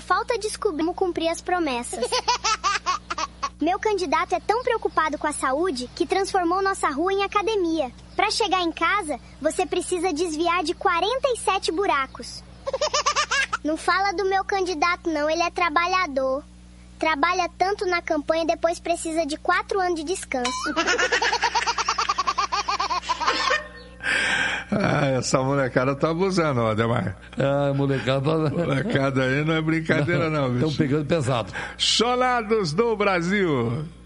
falta descobrir como cumprir as promessas. Meu candidato é tão preocupado com a saúde que transformou nossa rua em academia. Para chegar em casa, você precisa desviar de 47 buracos. Não fala do meu candidato, não. Ele é trabalhador. Trabalha tanto na campanha e depois precisa de 4 anos de descanso. Essa molecada tá abusando, ó, Ademar. Molecada aí não é brincadeira, não, bicho. Estão pegando pesado. Cholados do Brasil.